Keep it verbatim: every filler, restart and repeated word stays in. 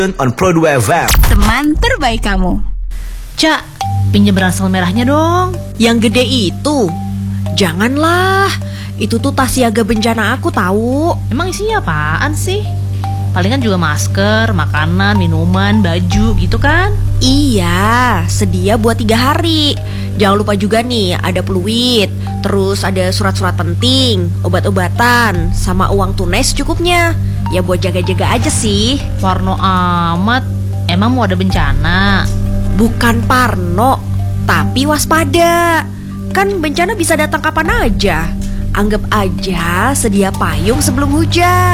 on Broadway F M. Teman terbaik kamu. Cak, pinjam ransel merahnya dong. Yang gede itu? Janganlah, itu tuh tas siaga bencana aku tahu. Emang isinya apaan sih? Palingan juga masker, makanan, minuman, baju gitu kan? Iya, sedia buat tiga hari. Jangan lupa juga nih, ada peluit, terus ada surat-surat penting, obat-obatan, sama uang tunai secukupnya. Ya buat jaga-jaga aja sih. Parno amat. Emang mau ada bencana? Bukan parno, tapi waspada. Kan bencana bisa datang kapan aja. Anggap aja sedia payung sebelum hujan.